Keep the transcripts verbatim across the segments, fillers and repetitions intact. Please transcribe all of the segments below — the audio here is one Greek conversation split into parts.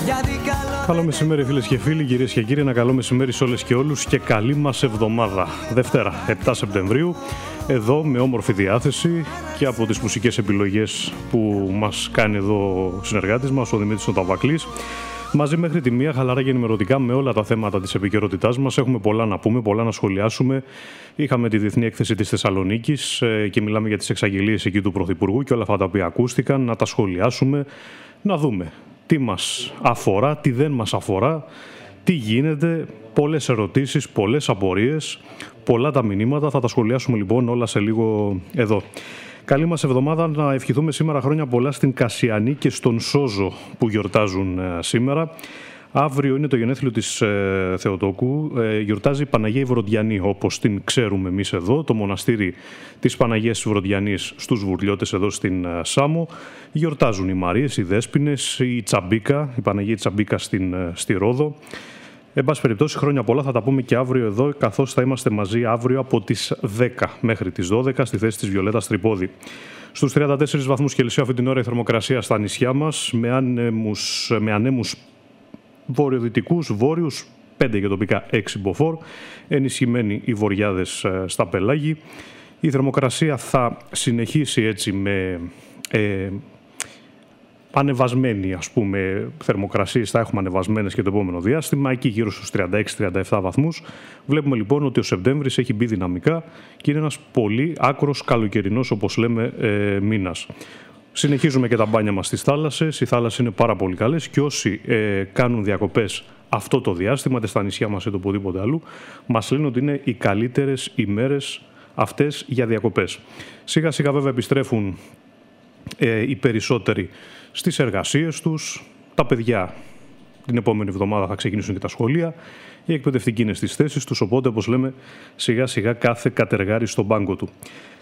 Καλό μεσημέρι φίλες και φίλοι, κυρίες και κύριοι, ένα καλό μεσημέρι σε όλες και όλους και καλή μας εβδομάδα. Δευτέρα, επτά Σεπτεμβρίου, εδώ με όμορφη διάθεση και από τις μουσικές επιλογές που μας κάνει εδώ ο συνεργάτης μας, ο Δημήτρης ο Ταβακλής. Μαζί μέχρι τη μία, χαλαρά και ενημερωτικά με όλα τα θέματα της επικαιρότητάς μας. Έχουμε πολλά να πούμε, πολλά να σχολιάσουμε. Είχαμε τη Διεθνή Έκθεση της Θεσσαλονίκης και μιλάμε για τις εξαγγελίες εκεί του Πρωθυπουργού και όλα αυτά τα οποία ακούστηκαν. Να τα σχολιάσουμε, να δούμε τι μας αφορά, τι δεν μας αφορά, τι γίνεται. Πολλές ερωτήσεις, πολλές απορίες, πολλά τα μηνύματα. Θα τα σχολιάσουμε λοιπόν όλα σε λίγο εδώ. Καλή μας εβδομάδα, να ευχηθούμε σήμερα χρόνια πολλά στην Κασιανή και στον Σόζο που γιορτάζουν ε, σήμερα. Αύριο είναι το γενέθλιο της ε, Θεοτόκου, ε, γιορτάζει η Παναγία η Βρωδιανή, όπως την ξέρουμε εμείς εδώ, το μοναστήρι της Παναγίας της Βρωδιανής στους Βουρλιώτες εδώ στην ε, Σάμο. Γιορτάζουν οι Μαρίες, οι Δέσποινες, η Τσαμπίκα, η Παναγία Τσαμπίκα στην, ε, στη Ρόδο. Εν πάση περιπτώσει, χρόνια πολλά, θα τα πούμε και αύριο εδώ, καθώς θα είμαστε μαζί αύριο από τις δέκα μέχρι τις δώδεκα στη θέση της Βιολέτας Τρυπόδη. Στους τριάντα τέσσερις βαθμούς Κελσίου αυτή την ώρα η θερμοκρασία στα νησιά μας, με ανέμους, με ανέμους βορειοδυτικούς, βόρειους, πέντε και τοπικά έξι μποφόρ, ενισχυμένοι οι βοριάδες στα πελάγη. Η θερμοκρασία θα συνεχίσει έτσι με ε, ανεβασμένη, ας πούμε, θερμοκρασίες, θα έχουμε ανεβασμένες και το επόμενο διάστημα, εκεί γύρω στους τριάντα έξι τριάντα επτά βαθμούς. Βλέπουμε λοιπόν ότι ο Σεπτέμβρης έχει μπει δυναμικά και είναι ένας πολύ άκρος καλοκαιρινός, όπως λέμε, ε, μήνας. Συνεχίζουμε και τα μπάνια μας στις θάλασσες. Οι θάλασσες είναι πάρα πολύ καλές και όσοι ε, κάνουν διακοπές αυτό το διάστημα, είτε στα νησιά μας είτε οπουδήποτε αλλού, μας λένε ότι είναι οι καλύτερες ημέρες αυτές για διακοπές. Σιγά σιγά βέβαια επιστρέφουν ε, οι περισσότεροι στις εργασίες τους. Τα παιδιά την επόμενη εβδομάδα θα ξεκινήσουν και τα σχολεία. Οι εκπαιδευτικοί είναι στις θέσεις τους, οπότε όπως λέμε σιγά σιγά κάθε κατεργάρι στον πάγκο του.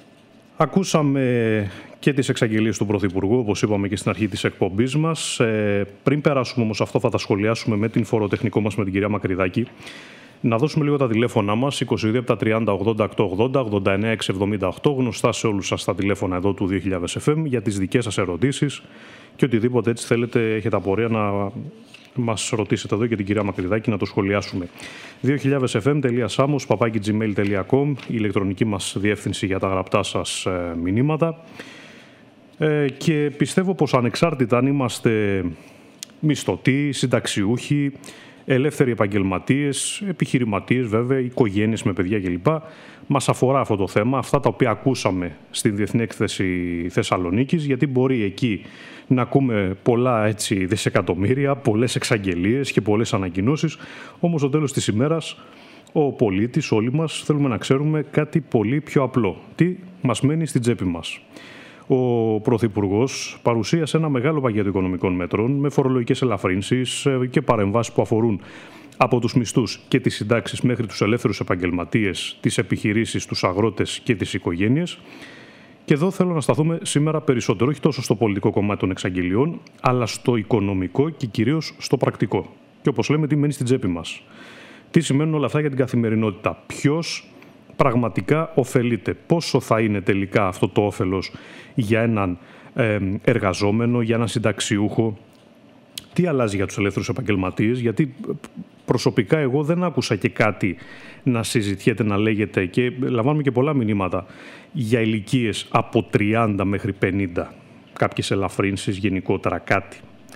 Ακούσαμε και τις εξαγγελίες του Πρωθυπουργού, όπως είπαμε και στην αρχή της εκπομπής μας. Ε, πριν περάσουμε όμως αυτό, θα τα σχολιάσουμε με την φοροτεχνικό μας, με την κυρία Μακρυδάκη. Να δώσουμε λίγο τα τηλέφωνά μας, είκοσι δύο τριάντα ογδόντα οκτακόσια ογδόντα, ογδόντα εννέα εξακόσια εβδομήντα οκτώ, γνωστά σε όλους σας τα τηλέφωνα εδώ του δύο χιλιάδες εφ εμ, για τις δικές σας ερωτήσεις και οτιδήποτε έτσι θέλετε, έχετε απορία να μας ρωτήσετε εδώ και την κυρία Μακρυδάκη να το σχολιάσουμε. δύο χιλιάδες εφ εμ τελεία samos παπάκι τζι μέιλ τελεία κομ, η ηλεκτρονική μας διεύθυνση για τα γραπτά σας ε, μηνύματα. Ε, και πιστεύω πως ανεξάρτητα αν είμαστε μισθωτοί, συνταξιούχοι, ελεύθεροι επαγγελματίες, επιχειρηματίες βέβαια, οικογένειες με παιδιά κλπ. Μας αφορά αυτό το θέμα, αυτά τα οποία ακούσαμε στην Διεθνή Έκθεση Θεσσαλονίκης, γιατί μπορεί εκεί να ακούμε πολλά έτσι δισεκατομμύρια, πολλές εξαγγελίες και πολλές ανακοινώσεις, όμως στο τέλος της ημέρας ο πολίτης, όλοι μας, θέλουμε να ξέρουμε κάτι πολύ πιο απλό. Τι μας μένει στην τσέπη μας. Ο Πρωθυπουργός παρουσίασε ένα μεγάλο πακέτο οικονομικών μέτρων με φορολογικές ελαφρύνσεις και παρεμβάσεις που αφορούν από τους μισθούς και τις συντάξεις μέχρι τους ελεύθερους επαγγελματίες, τις επιχειρήσεις, τους αγρότες και τις οικογένειες. Και εδώ θέλω να σταθούμε σήμερα περισσότερο, όχι τόσο στο πολιτικό κομμάτι των εξαγγελιών, αλλά στο οικονομικό και κυρίως στο πρακτικό. Και όπως λέμε, τι μένει στην τσέπη μας. Τι σημαίνουν όλα αυτά για την καθημερινότητα. Ποιος πραγματικά ωφελείται. Πόσο θα είναι τελικά αυτό το όφελος για έναν ε, εργαζόμενο, για έναν συνταξιούχο. Τι αλλάζει για τους ελεύθερους επαγγελματίες, γιατί προσωπικά εγώ δεν άκουσα και κάτι να συζητιέται, να λέγεται, και λαμβάνουμε και πολλά μηνύματα για ηλικίες από τριάντα μέχρι πενήντα. Κάποιες ελαφρύνσεις, γενικότερα κάτι.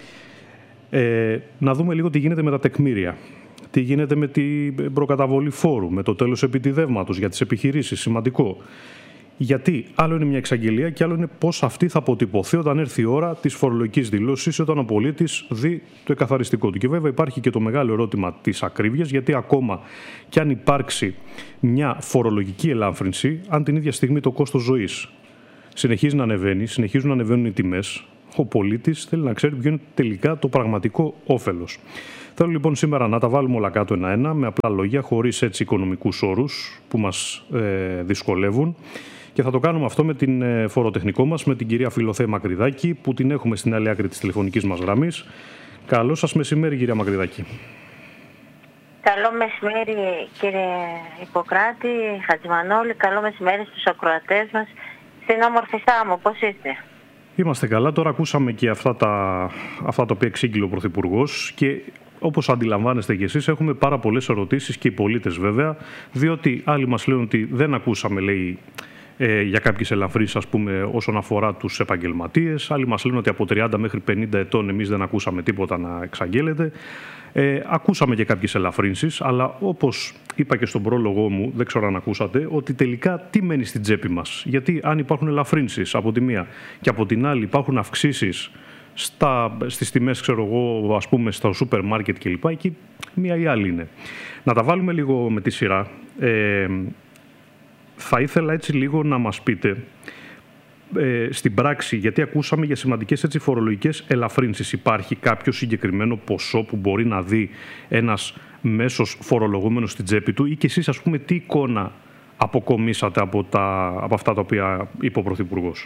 Ε, να δούμε λίγο τι γίνεται με τα τεκμήρια. Τι γίνεται με την προκαταβολή φόρου, με το τέλος επιτιδεύματος για τις επιχειρήσεις, σημαντικό. Γιατί άλλο είναι μια εξαγγελία και άλλο είναι πώς αυτή θα αποτυπωθεί όταν έρθει η ώρα της φορολογικής δηλώσης, όταν ο πολίτης δει το εκαθαριστικό του. Και βέβαια υπάρχει και το μεγάλο ερώτημα της ακρίβειας, γιατί ακόμα και αν υπάρξει μια φορολογική ελάφρυνση, αν την ίδια στιγμή το κόστος ζωής συνεχίζει να ανεβαίνει, συνεχίζουν να ανεβαίνουν οι τιμές, ο πολίτης θέλει να ξέρει ποιο είναι τελικά το πραγματικό όφελος. Θέλω λοιπόν σήμερα να τα βάλουμε όλα κάτω ένα-ένα, με απλά λόγια, χωρίς έτσι οικονομικούς όρους που μας ε, δυσκολεύουν. Και θα το κάνουμε αυτό με την ε, φοροτεχνικό μας, με την κυρία Φιλοθέα Μακρυδάκη, που την έχουμε στην άλλη άκρη της τηλεφωνικής μας γραμμής. Καλό σας μεσημέρι, κυρία Μακρυδάκη. Καλό μεσημέρι, κύριε Ιπποκράτη, Χατζημανόλη. Καλό μεσημέρι στους ακροατές μας στην όμορφη Σάμο. Πώς είστε? Είμαστε καλά. Τώρα ακούσαμε και αυτά τα, αυτά τα οποία εξήγηλε ο Πρωθυπουργός και όπως αντιλαμβάνεστε και εσείς έχουμε πάρα πολλές ερωτήσεις και οι πολίτες βέβαια, διότι άλλοι μας λένε ότι δεν ακούσαμε, λέει, ε, για κάποιες ελαφρύνσεις, ας πούμε, όσον αφορά τους επαγγελματίες. Άλλοι μας λένε ότι από τριάντα μέχρι πενήντα ετών εμείς δεν ακούσαμε τίποτα να εξαγγέλλεται. Ε, ακούσαμε και κάποιες ελαφρύνσεις, αλλά όπως είπα και στον πρόλογό μου, δεν ξέρω αν ακούσατε, ότι τελικά τι μένει στην τσέπη μας. Γιατί αν υπάρχουν ελαφρύνσεις από τη μία και από την άλλη υπάρχουν αυξήσεις στα, στις τιμές, ξέρω εγώ, ας πούμε, στα σούπερ μάρκετ κλπ. Εκεί μία ή άλλη είναι. Να τα βάλουμε λίγο με τη σειρά. Ε, θα ήθελα έτσι λίγο να μας πείτε ε, στην πράξη, γιατί ακούσαμε για σημαντικές έτσι, φορολογικές ελαφρύνσεις. Υπάρχει κάποιο συγκεκριμένο ποσό που μπορεί να δει ένας μέσος φορολογούμενος στην τσέπη του, ή και εσείς, ας πούμε, τι εικόνα αποκομίσατε από, τα, από αυτά τα οποία είπε ο Πρωθυπουργός?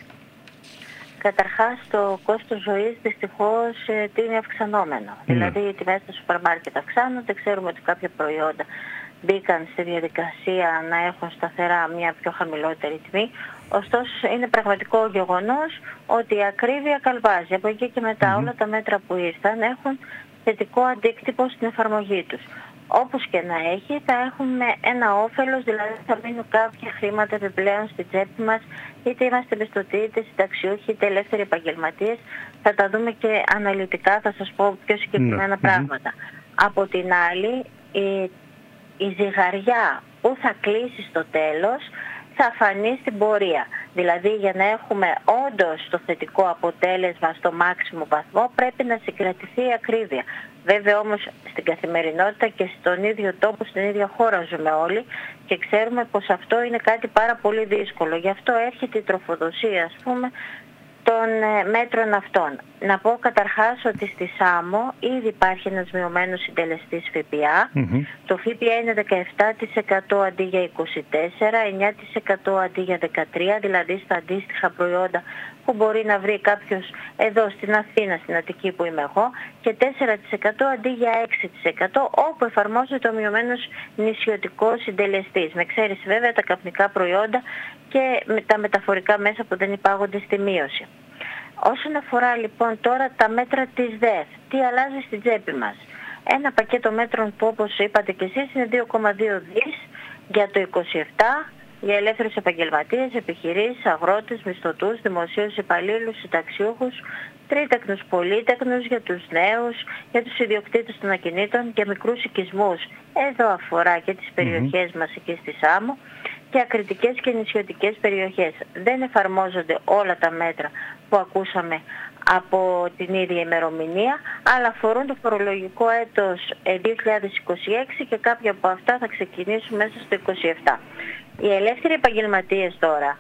Καταρχάς, το κόστος ζωής δυστυχώς είναι αυξανόμενο. Mm. Δηλαδή, οι τιμές στα σούπερ μάρκετ αυξάνονται. Ξέρουμε ότι κάποια προϊόντα μπήκαν στη διαδικασία να έχουν σταθερά μια πιο χαμηλότερη τιμή. Ωστόσο, είναι πραγματικό γεγονός ότι η ακρίβεια καλβάζει. Από εκεί και μετά mm. όλα τα μέτρα που ήρθαν έχουν θετικό αντίκτυπο στην εφαρμογή τους. Όπως και να έχει, θα έχουμε ένα όφελος, δηλαδή θα μείνουν κάποια χρήματα επιπλέον στη τσέπη μας, είτε είμαστε μισθωτοί, είτε συνταξιούχοι, είτε ελεύθεροι επαγγελματίες. Θα τα δούμε και αναλυτικά, θα σας πω πιο συγκεκριμένα mm. πράγματα. Mm-hmm. Από την άλλη, η, η ζυγαριά που θα κλείσει στο τέλος θα φανεί στην πορεία. Δηλαδή, για να έχουμε όντως το θετικό αποτέλεσμα στο μάξιμο βαθμό, πρέπει να συγκρατηθεί η ακρίβεια. Βέβαια όμως στην καθημερινότητα και στον ίδιο τόπο, στην ίδια χώρα ζούμε όλοι και ξέρουμε πως αυτό είναι κάτι πάρα πολύ δύσκολο. Γι' αυτό έρχεται η τροφοδοσία, ας πούμε, των μέτρων αυτών. Να πω καταρχάς ότι στη ΣΑΜΟ ήδη υπάρχει ένας μειωμένος συντελεστής ΦΠΑ. Mm-hmm. Το ΦΠΑ είναι δεκαεπτά τοις εκατό αντί για είκοσι τέσσερα τοις εκατό, εννιά τοις εκατό αντί για δεκατρία τοις εκατό, δηλαδή στα αντίστοιχα προϊόντα που μπορεί να βρει κάποιος εδώ στην Αθήνα, στην Αττική που είμαι εγώ, και τέσσερα τοις εκατό αντί για έξι τοις εκατό, όπου εφαρμόζεται ο μειωμένος νησιωτικός συντελεστής. Με εξαίρεση βέβαια τα καπνικά προϊόντα και τα μεταφορικά μέσα που δεν υπάγονται στη μείωση. Όσον αφορά λοιπόν τώρα τα μέτρα της ΔΕΘ, τι αλλάζει στην τσέπη μας? Ένα πακέτο μέτρων που, όπως είπατε και εσείς, είναι δύο κόμμα δύο δις για το είκοσι επτά, για ελεύθερους επαγγελματίες, επιχειρήσεις, αγρότες, μισθωτούς, δημοσίους υπαλλήλους, συνταξιούχους, τρίτεκνους, πολίτεκνους, για τους νέους, για τους ιδιοκτήτες των ακινήτων, για μικρούς οικισμούς. Εδώ αφορά και τις περιοχές mm-hmm. μας εκεί στη ΣΑΜΟ, και ακριτικές και νησιωτικές περιοχές. Δεν εφαρμόζονται όλα τα μέτρα που ακούσαμε από την ίδια ημερομηνία, αλλά αφορούν το φορολογικό έτος δύο χιλιάδες είκοσι έξι και κάποια από αυτά θα ξεκινήσουν μέσα στο είκοσι επτά. Οι ελεύθεροι επαγγελματίες τώρα,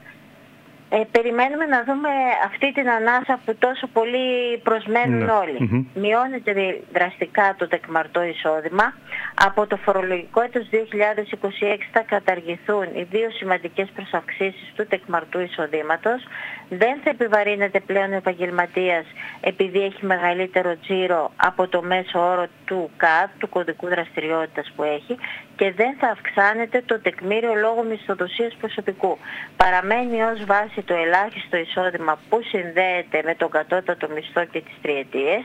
ε, περιμένουμε να δούμε αυτή την ανάσα που τόσο πολύ προσμένουν ναι. όλοι. Mm-hmm. Μειώνεται δραστικά το τεκμαρτό εισόδημα. Από το φορολογικό έτος δύο χιλιάδες είκοσι έξι θα καταργηθούν οι δύο σημαντικές προσαυξήσεις του τεκμαρτού εισοδήματος. Δεν θα επιβαρύνεται πλέον ο επαγγελματίας επειδή έχει μεγαλύτερο τζίρο από το μέσο όρο του ΚΑΔ, του κωδικού δραστηριότητας που έχει, και δεν θα αυξάνεται το τεκμήριο λόγω μισθοδοσίας προσωπικού. Παραμένει ως βάση το ελάχιστο εισόδημα που συνδέεται με τον κατώτατο μισθό και τις τριετίες.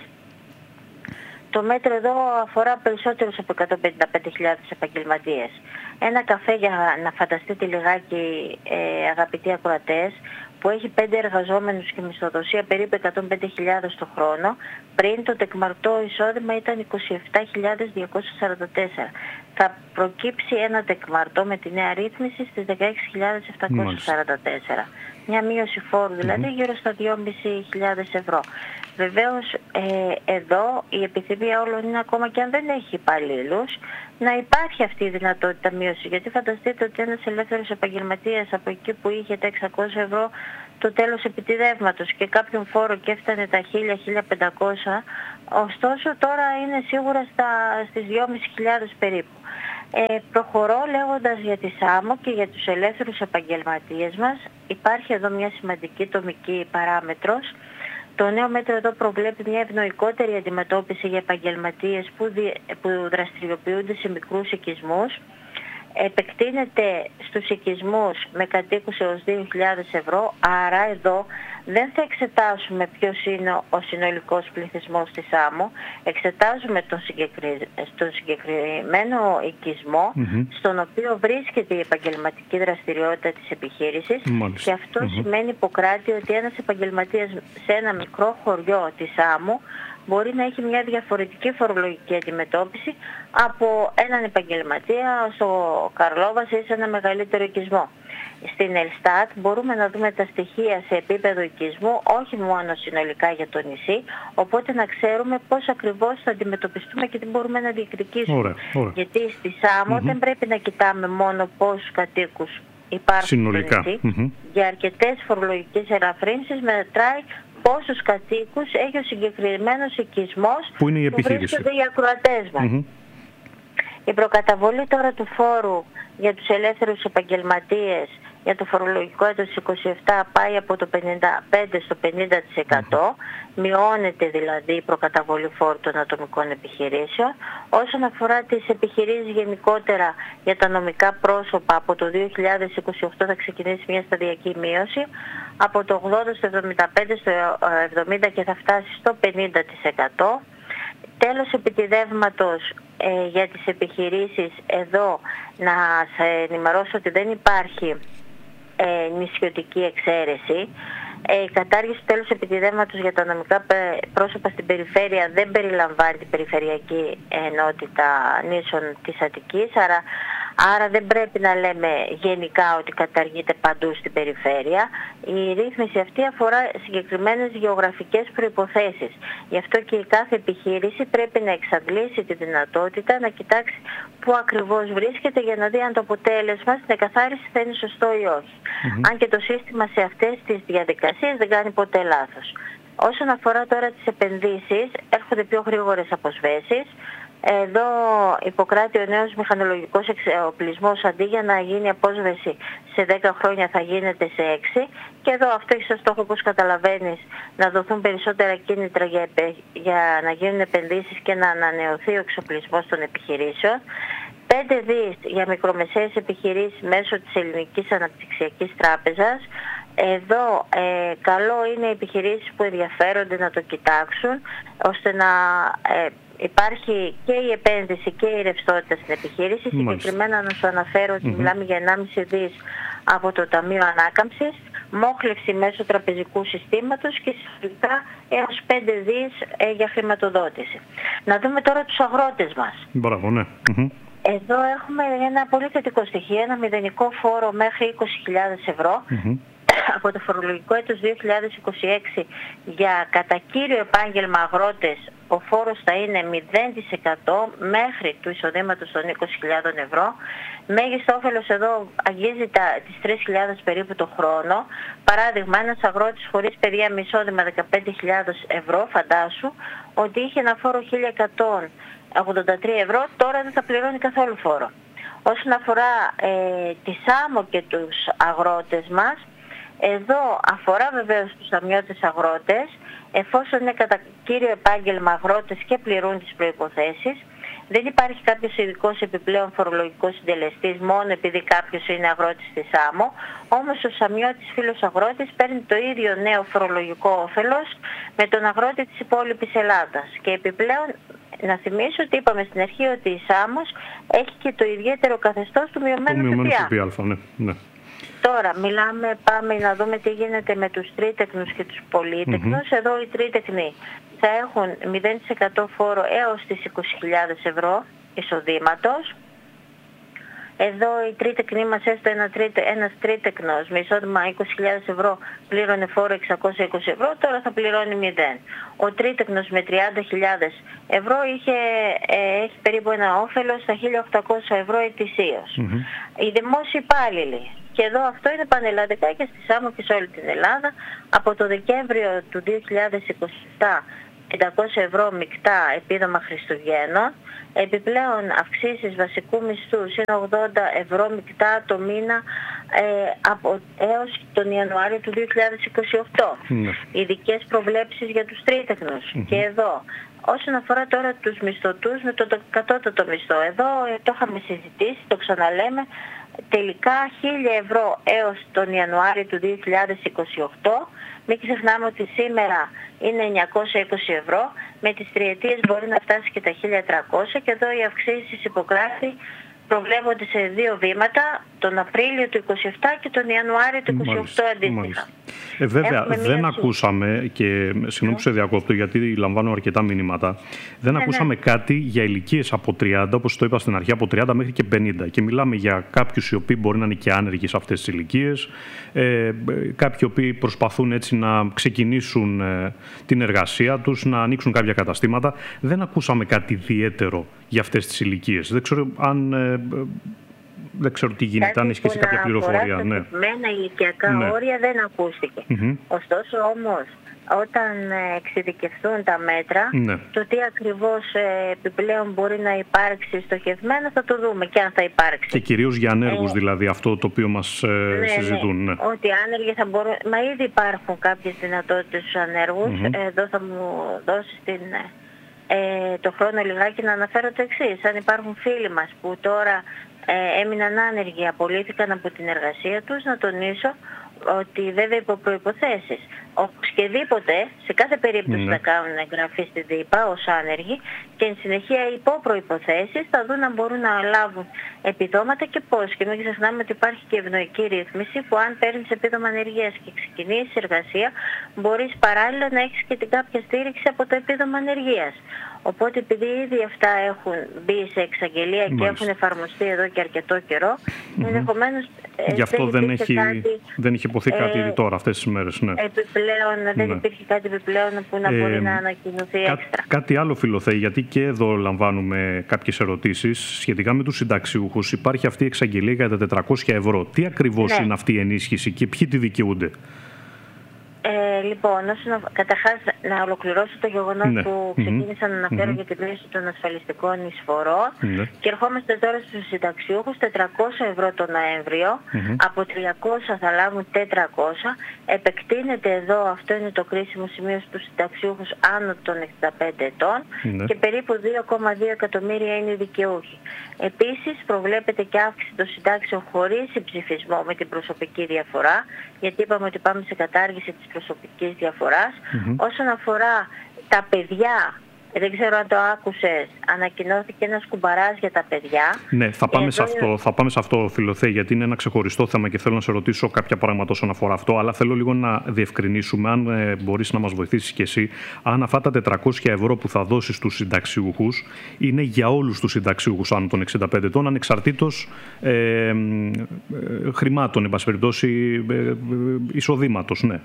Το μέτρο εδώ αφορά περισσότερους από εκατόν πενήντα πέντε χιλιάδες επαγγελματίες. Ένα καφέ, για να φανταστείτε λιγάκι, ε, αγαπητοί ακροατές, που έχει πέντε εργαζόμενους και μισθοδοσία περίπου εκατόν πέντε χιλιάδες το χρόνο, πριν το τεκμαρτό εισόδημα ήταν είκοσι επτά χιλιάδες διακόσια σαράντα τέσσερα. Θα προκύψει ένα τεκμαρτό με τη νέα ρύθμιση στις δεκαέξι χιλιάδες επτακόσια σαράντα τέσσερα. Μια μείωση φόρου δηλαδή mm-hmm. γύρω στα δυόμισι χιλιάδες ευρώ. Βεβαίως ε, εδώ η επιθυμία όλων είναι, ακόμα και αν δεν έχει υπαλλήλους, να υπάρχει αυτή η δυνατότητα μείωση. Γιατί φανταστείτε ότι ένας ελεύθερος επαγγελματίας από εκεί που είχε τα εξακόσια ευρώ το τέλος επιτιδεύματος και κάποιον φόρο και έφτανε τα χίλια με χίλια πεντακόσια, ωστόσο τώρα είναι σίγουρα στα, στις δυόμισι χιλιάδες περίπου. Ε, προχωρώ λέγοντας για τη ΣΑΜΟ και για τους ελεύθερους επαγγελματίες μας. Υπάρχει εδώ μια σημαντική τομική παράμετρος. Το νέο μέτρο εδώ προβλέπει μια ευνοϊκότερη αντιμετώπιση για επαγγελματίες που, δι... που δραστηριοποιούνται σε μικρούς οικισμούς. επεκτείνεται στους οικισμούς με κατοίκους έως δύο χιλιάδες ευρώ, άρα εδώ δεν θα εξετάσουμε ποιος είναι ο συνολικός πληθυσμός της άμμου, εξετάζουμε τον, συγκεκρι... τον συγκεκριμένο οικισμό mm-hmm. στον οποίο βρίσκεται η επαγγελματική δραστηριότητα της επιχείρησης. Μάλιστα. Και αυτό mm-hmm. σημαίνει υποκράτη ότι ένας επαγγελματίας σε ένα μικρό χωριό της άμμου μπορεί να έχει μια διαφορετική φορολογική αντιμετώπιση από έναν επαγγελματία στο Καρλόβας ή σε ένα μεγαλύτερο οικισμό. Στην Ελστάτ μπορούμε να δούμε τα στοιχεία σε επίπεδο οικισμού, όχι μόνο συνολικά για το νησί, οπότε να ξέρουμε πώς ακριβώς θα αντιμετωπιστούμε και τι μπορούμε να διεκδικήσουμε. Ωραία, ωραία. Γιατί στη Σάμο mm-hmm. δεν πρέπει να κοιτάμε μόνο πόσους κατοίκους υπάρχουν συνολικά. στο νησί. Mm-hmm. Για αρκετές φορολογικές ελαφρύνσεις μετράει πόσους κατοίκους έχει ο συγκεκριμένος οικισμός που, είναι η που βρίσκονται οι ακροατές μας. Mm-hmm. Η προκαταβολή τώρα του φόρου για τους ελεύθερους επαγγελματίες για το φορολογικό έτος είκοσι επτά πάει από το πενήντα πέντε στο πενήντα τοις εκατό, mm-hmm. μειώνεται δηλαδή η προκαταβολή φόρου των ατομικών επιχειρήσεων. Όσον αφορά τις επιχειρήσεις γενικότερα για τα νομικά πρόσωπα, από το δύο χιλιάδες είκοσι οκτώ θα ξεκινήσει μια σταδιακή μείωση, από το ογδόντα στο εβδομήντα πέντε στο εβδομήντα και θα φτάσει στο πενήντα τοις εκατό. Τέλος επιτιδεύματος ε, για τις επιχειρήσεις, εδώ να σε ενημερώσω ότι δεν υπάρχει ε, νησιωτική εξαίρεση. Ε, η κατάργηση του τέλους επιτιδεύματος για τα νομικά πρόσωπα στην περιφέρεια δεν περιλαμβάνει την περιφερειακή ενότητα νήσων της Αττικής, άρα, άρα δεν πρέπει να λέμε γενικά ότι καταργείται παντού στην περιφέρεια. Η ρύθμιση αυτή αφορά συγκεκριμένες γεωγραφικές προϋποθέσεις. Γι' αυτό και η κάθε επιχείρηση πρέπει να εξαντλήσει τη δυνατότητα να κοιτάξει πού ακριβώς βρίσκεται για να δει αν το αποτέλεσμα στην εκαθάριση θα είναι σωστό ή όχι. Mm-hmm. Αν και το σύστημα σε αυτές τις διαδικασίες δεν κάνει ποτέ λάθος. Όσον αφορά τώρα τις επενδύσεις, έρχονται πιο γρήγορες αποσβέσεις. Εδώ υποκράτει ο νέος μηχανολογικός εξοπλισμός, αντί για να γίνει απόσβεση σε δέκα χρόνια θα γίνεται σε έξι, και εδώ αυτό έχει σαν στόχο, όπως καταλαβαίνεις, να δοθούν περισσότερα κίνητρα για, για να γίνουν επενδύσεις και να ανανεωθεί ο εξοπλισμός των επιχειρήσεων. πέντε δις για μικρομεσαίες επιχειρήσεις μέσω της Ελληνικής Αναπτυξιακής Τράπεζας. Εδώ ε, καλό είναι οι επιχειρήσεις που ενδιαφέρονται να το κοιτάξουν, ώστε να ε, υπάρχει και η επένδυση και η ρευστότητα στην επιχείρηση. Συγκεκριμένα να σου αναφέρω ότι mm-hmm. μιλάμε για ενάμιση δις από το Ταμείο Ανάκαμψης, μόχλευση μέσω τραπεζικού συστήματος και συνολικά έως πέντε δις ε, για χρηματοδότηση. Να δούμε τώρα τους αγρότες μας. Μπράβο, ναι. Mm-hmm. Εδώ έχουμε ένα πολύ θετικό στοιχείο, ένα μηδενικό φόρο μέχρι είκοσι χιλιάδες ευρώ. Mm-hmm. Από το φορολογικό έτος δύο χιλιάδες είκοσι έξι για κατά κύριο επάγγελμα αγρότες ο φόρος θα είναι μηδέν τοις εκατό μέχρι του εισοδήματος των είκοσι χιλιάδες ευρώ. Μέγιστο όφελος εδώ αγγίζει τα, τις τρεις χιλιάδες περίπου το χρόνο. Παράδειγμα, ένας αγρότης χωρίς παιδεία με εισόδημα δεκαπέντε χιλιάδες ευρώ, φαντάσου ότι είχε ένα φόρο χίλια εκατόν ογδόντα τρία ευρώ, τώρα δεν θα πληρώνει καθόλου φόρο. Όσον αφορά ε, τη Σάμο και τους αγρότες μας, εδώ αφορά βεβαίως τους αμοιώτες αγρότες, εφόσον είναι κατά κύριο επάγγελμα αγρότες και πληρούν τις προϋποθέσεις. Δεν υπάρχει κάποιος ειδικός επιπλέον φορολογικός συντελεστής μόνο επειδή κάποιος είναι αγρότης της άμμο, όμως ο αμοιώτης φίλος αγρότης παίρνει το ίδιο νέο φορολογικό όφελος με τον αγρότη της υπόλοιπης Ελλάδας. Και επιπλέον να θυμίσω ότι είπαμε στην αρχή ότι η Σάμος έχει και το ιδιαίτερο καθεστώς του μειωμένου ΦΠΑ. Ναι, ναι. Τώρα μιλάμε, πάμε να δούμε τι γίνεται με τους τρίτεκνους και τους πολύτεκνους. Mm-hmm. Εδώ οι τρίτεκνοι θα έχουν μηδέν τοις εκατό φόρο έως τις είκοσι χιλιάδες ευρώ εισοδήματος. Εδώ οι τρίτεκνοι μας, έστω ένα τρίτε, ένας τρίτεκνος με εισόδημα είκοσι χιλιάδες ευρώ πλήρωνε φόρο εξακόσια είκοσι ευρώ, τώρα θα πληρώνει μηδέν. Ο τρίτεκνος με τριάντα χιλιάδες ευρώ είχε, ε, έχει περίπου ένα όφελος στα χίλια οκτακόσια ευρώ ετησίως. Mm-hmm. Οι δημόσιοι υπάλληλοι, και εδώ αυτό είναι πανελλαδικά και στη Σάμο και σε όλη την Ελλάδα, από το Δεκέμβριο του δύο χιλιάδες είκοσι επτά πεντακόσια ευρώ μεικτά επίδομα Χριστουγέννων. Επιπλέον αυξήσεις βασικού μισθού είναι ογδόντα ευρώ μεικτά το μήνα ε, από, έως τον Ιανουάριο του δύο χιλιάδες είκοσι οκτώ. Mm. Ειδικές προβλέψεις για τους τρίτεκνους. Mm-hmm. Και εδώ Όσον αφορά τώρα τους μισθωτούς με το κατώτατο μισθό, εδώ ε, το είχαμε συζητήσει, το ξαναλέμε, τελικά χίλια ευρώ έως τον Ιανουάριο του δύο χιλιάδες είκοσι οκτώ. Μην ξεχνάμε ότι σήμερα είναι εννιακόσια είκοσι ευρώ, με τις τριετίες μπορεί να φτάσει και τα χίλια τριακόσια και εδώ οι αυξήσεις υπογράφει προβλέπονται σε δύο βήματα, τον Απρίλιο του είκοσι επτά και τον Ιανουάριο του είκοσι οκτώ αντίστοιχα. Ε, βέβαια, δεν μία... ακούσαμε, και συγγνώμη που σε διακόπτω γιατί λαμβάνω αρκετά μηνύματα, δεν ναι, ακούσαμε ναι. κάτι για ηλικίες από τριάντα, όπως το είπα στην αρχή, από τριάντα μέχρι και πενήντα. Και μιλάμε για κάποιους οι οποίοι μπορεί να είναι και άνεργοι σε αυτές τις ηλικίες, ε, κάποιοι οι οποίοι προσπαθούν έτσι να ξεκινήσουν ε, την εργασία τους, να ανοίξουν κάποια καταστήματα. Δεν ακούσαμε κάτι ιδιαίτερο για αυτές τις ηλικίες. Δεν ξέρω αν... Ε, Δεν ξέρω τι γίνεται, αν έχει και κάποια πληροφορία. Κάτι ναι. που να ηλικιακά ναι. όρια δεν ακούστηκε. Mm-hmm. Ωστόσο όμως, όταν εξειδικευθούν τα μέτρα, ναι. το τι ακριβώς επιπλέον μπορεί να υπάρξει στοχευμένα θα το δούμε και αν θα υπάρξει. Και κυρίως για ανέργους ε... δηλαδή, αυτό το οποίο μας ε, ναι, συζητούν. Ναι. Ναι. Ότι άνεργοι θα μπορούν... Μα ήδη υπάρχουν κάποιες δυνατότητες στους ανέργους. Mm-hmm. Εδώ θα μου δώσει την... Ε, το χρόνο λιγάκι να αναφέρω το εξής. Αν υπάρχουν φίλοι μας που τώρα ε, έμειναν άνεργοι, απολύθηκαν από την εργασία τους, να τονίσω ότι βέβαια υπό προϋποθέσεις. Οπωσδήποτε, σε κάθε περίπτωση ναι. θα κάνουν εγγραφή στη ΔΥΠΑ ως άνεργοι και εν συνεχεία υπό προϋποθέσεις θα δουν αν μπορούν να λάβουν επιδόματα και πώς. Και μην ξεχνάμε ότι υπάρχει και ευνοϊκή ρύθμιση που αν παίρνεις επίδομα ανεργίας και ξεκινήσεις εργασία, μπορείς παράλληλα να έχεις και την κάποια στήριξη από το επίδομα ανεργίας. Οπότε επειδή ήδη αυτά έχουν μπει σε εξαγγελία Μάλιστα. και έχουν εφαρμοστεί εδώ και αρκετό καιρό, mm-hmm. ενδεχομένως ε, γι' αυτό δεν, δεν, έχει, κάτι, δεν έχει υποθεί κάτι ε, τώρα αυτές τις μέρες. Ναι. Επιπλέον, δεν ναι. υπήρχε κάτι επιπλέον που να ε, μπορεί να ανακοινωθεί κά, έξτρα. Κάτι άλλο, Φιλοθέη, γιατί και εδώ λαμβάνουμε κάποιες ερωτήσεις σχετικά με τους συνταξιούχους. Υπάρχει αυτή η εξαγγελία για τα τετρακόσια ευρώ. Τι ακριβώς ναι. είναι αυτή η ενίσχυση και ποιοι τη δικαιούνται? Ε, λοιπόν, όσον, καταρχάς να ολοκληρώσω το γεγονός ναι. που ξεκίνησα mm-hmm. να αναφέρω mm-hmm. για την μείωση των ασφαλιστικών εισφορών mm-hmm. και ερχόμαστε τώρα στους συνταξιούχους, τετρακόσια ευρώ το Νοέμβριο, mm-hmm. από τριακόσια θα λάβουν τετρακόσια, επεκτείνεται εδώ, αυτό είναι το κρίσιμο σημείο, στους συνταξιούχους άνω των εξήντα πέντε ετών mm-hmm. και περίπου δύο κόμμα δύο εκατομμύρια είναι οι δικαιούχοι. Επίσης προβλέπεται και αύξηση των συντάξεων χωρίς συμψηφισμό με την προσωπική διαφορά, γιατί είπαμε ότι πάμε σε κατάργηση της προσωπικής διαφοράς. Mm-hmm. Όσον αφορά τα παιδιά, δεν ξέρω αν το άκουσες, ανακοινώθηκε ένας κουμπαράς για τα παιδιά. Ναι, θα πάμε, σε αυτό, είναι... θα πάμε σε αυτό, Φιλοθέη, γιατί είναι ένα ξεχωριστό θέμα και θέλω να σε ρωτήσω κάποια πράγματα όσον αφορά αυτό, αλλά θέλω λίγο να διευκρινίσουμε, αν ε, μπορείς να μας βοηθήσεις και εσύ, αν αυτά τα τετρακόσια ευρώ που θα δώσεις στους συνταξιούχους είναι για όλους τους συνταξιούχους άνω των εξήντα πέντε ετών, ανεξαρτήτως ε, ε, χρημάτων, εν πάση περιπτώσει, ε, ε, εισοδήματος, ναι.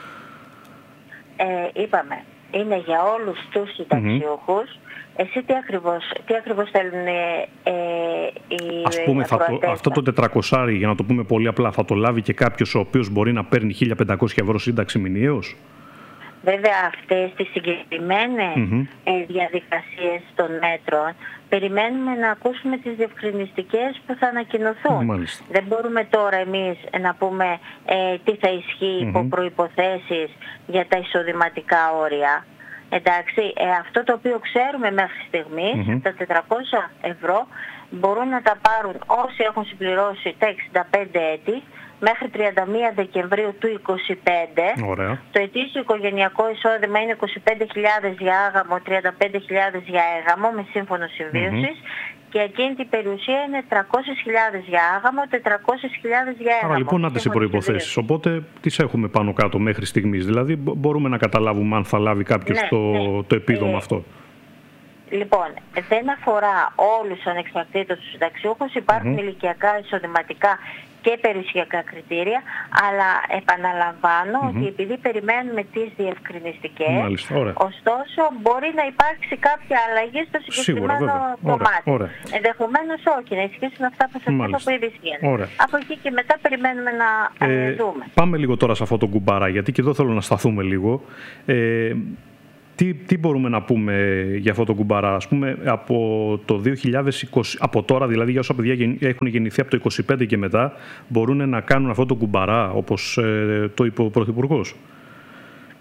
Ε, είπαμε. Είναι για όλους τους συνταξιούχους. Mm-hmm. Εσύ τι ακριβώς, τι ακριβώς θέλουν ε, ε, οι Ας πούμε, θα το, αυτό το τετρακόσια, για να το πούμε πολύ απλά, θα το λάβει και κάποιος ο οποίος μπορεί να παίρνει χίλια πεντακόσια ευρώ σύνταξη μηνιαίως? Βέβαια αυτές τις συγκεκριμένες mm-hmm. ε, διαδικασίες των μέτρων περιμένουμε να ακούσουμε τις διευκρινιστικές που θα ανακοινωθούν. Μάλιστα. Δεν μπορούμε τώρα εμείς να πούμε ε, τι θα ισχύει mm-hmm. υπό προϋποθέσεις για τα εισοδηματικά όρια. Εντάξει, ε, αυτό το οποίο ξέρουμε μέχρι στιγμής, mm-hmm. τα τετρακόσια ευρώ μπορούν να τα πάρουν όσοι έχουν συμπληρώσει τα εξήντα πέντε έτη μέχρι τριάντα μία Δεκεμβρίου του είκοσι πέντε. Ωραία. Το ετήσιο οικογενειακό εισόδημα είναι είκοσι πέντε χιλιάδες για άγαμο, τριάντα πέντε χιλιάδες για έγαμο με σύμφωνο συμβίωσης. Mm-hmm. Και εκείνη την περιουσία είναι τριακόσιες χιλιάδες για άγαμο, τετρακόσιες χιλιάδες για έγαμο. Άρα λοιπόν, άντες οι προϋποθέσεις. Οπότε τις έχουμε πάνω κάτω μέχρι στιγμής. Δηλαδή μπορούμε να καταλάβουμε αν θα λάβει κάποιος ναι, το, ναι. το επίδομα ε, αυτό. Λοιπόν, δεν αφορά όλους ανεξαρτήτως τους συνταξιούχους. Υπάρχουν mm-hmm. ηλικιακά, εισοδηματικά και περιουσιακά κριτήρια, αλλά επαναλαμβάνω mm-hmm. ότι επειδή περιμένουμε τις διευκρινιστικές, Μάλιστα, ωστόσο μπορεί να υπάρξει κάποια αλλαγή στο συγκεκριμένο Σίγουρα, κομμάτι. Ωραία. Ενδεχομένως όχι, να ισχύσουν αυτά που σας είπα που ήδη ισχύουν. Από εκεί και μετά περιμένουμε να ε, δούμε. Πάμε λίγο τώρα σε αυτό το κουμπάρα, γιατί και εδώ θέλω να σταθούμε λίγο. Ε, Τι, τι μπορούμε να πούμε για αυτό το κουμπάρα, ας πούμε, από το δύο χιλιάδες είκοσι, από τώρα δηλαδή, για όσα παιδιά έχουν γεννηθεί από το είκοσι πέντε και μετά, μπορούν να κάνουν αυτό το κουμπαρά, όπως ε, το είπε ο Πρωθυπουργός?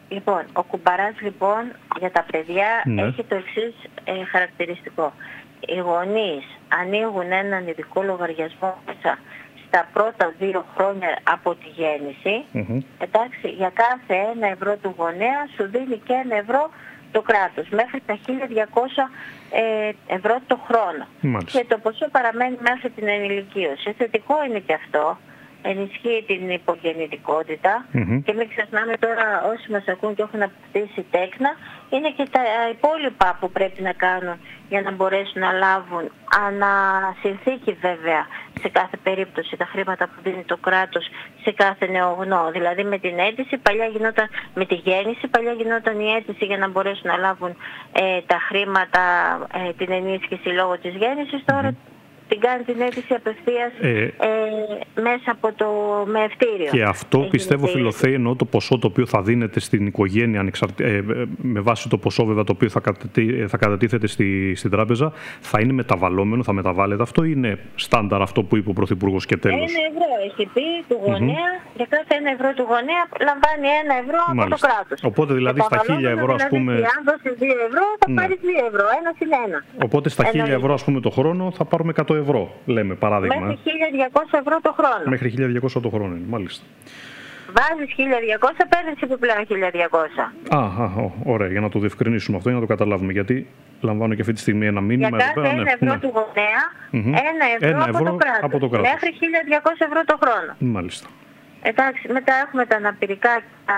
Λοιπόν, ο κουμπαράς λοιπόν για τα παιδιά ναι. έχει το εξής ε, χαρακτηριστικό. Οι γονείς ανοίγουν έναν ειδικό λογαριασμό μέσα στα πρώτα δύο χρόνια από τη γέννηση. Mm-hmm. Εντάξει, για κάθε ένα ευρώ του γονέα σου δίνει και ένα ευρώ το κράτος, μέχρι τα χίλια διακόσια ε, ευρώ το χρόνο. Μάλιστα. Και το ποσό παραμένει μέχρι την ενηλικίωση. Θετικό είναι και αυτό. Ενισχύει την υπογεννητικότητα mm-hmm. και μην ξεχνάμε τώρα όσοι μας ακούν και έχουν αποκτήσει τέκνα, είναι και τα υπόλοιπα που πρέπει να κάνουν για να μπορέσουν να λάβουν ανασυνθήκη βέβαια σε κάθε περίπτωση τα χρήματα που δίνει το κράτος σε κάθε νεογνώ. Δηλαδή με την αίτηση, παλιά γινόταν, με τη γέννηση, παλιά γινόταν η αίτηση για να μπορέσουν να λάβουν ε, τα χρήματα, ε, την ενίσχυση λόγω της γέννησης, τώρα mm-hmm. την κάνει την αίτηση απευθείας ε, ε, μέσα από το μεευτήριο. Και αυτό Έχει πιστεύω, Φιλοθέη, εννοώ το ποσό το οποίο θα δίνεται στην οικογένεια ανεξαρτη... ε, με βάση το ποσό βέβαια το οποίο θα, κατατί... θα κατατίθεται στη... στην τράπεζα, θα είναι μεταβαλλόμενο, θα μεταβάλλεται αυτό ή είναι στάνταρ αυτό που είπε ο Πρωθυπουργός και τέλος? Ένα ευρώ έχει πει του γονέα, mm-hmm. για κάθε ένα ευρώ του γονέα λαμβάνει ένα ευρώ από Μάλιστα. το κράτος. Οπότε δηλαδή στα χίλια ευρώ, ας πούμε... Δηλαδή, αν δώσεις δύο ευρώ θα ναι. πάρεις δύο ευρώ, ένα συν ένα. Οπότε στα χίλια ευρώ, ας πούμε, το χρόνο θα πάρουμε εκατό ευρώ, λέμε, παράδειγμα. Μέχρι χίλια διακόσια ευρώ το χρόνο. Μέχρι χίλια διακόσια το χρόνο, μάλιστα. Βάζεις χίλια διακόσια, παίρνεις επιπλέον χίλια διακόσια. Α, α, ωραία, για να το διευκρινίσουμε αυτό, για να το καταλάβουμε. Γιατί λαμβάνω και αυτή τη στιγμή ένα μήνυμα. Για κάθε ένα ευρώ ναι. του γονέα, mm-hmm. ένα ευρώ, ένα ευρώ από, το κράτος, από το κράτος. Μέχρι χίλια διακόσια ευρώ το χρόνο. Μάλιστα. Εντάξει, μετά έχουμε τα αναπηρικά και τα